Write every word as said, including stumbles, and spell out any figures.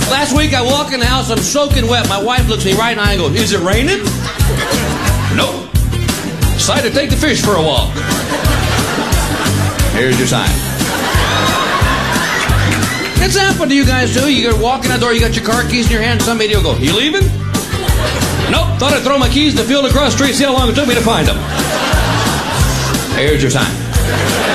Last week I walk in the house, I'm soaking wet. My wife looks me right in the eye and goes, is it raining? Nope. Decided to take the fish for a walk. Here's your sign. It's happened to you guys too. You go walk in the door, you got your car keys in your hand, somebody will go, you leaving? Nope, thought I'd throw my keys in the field across the street, see how long it took me to find them. Here's your sign.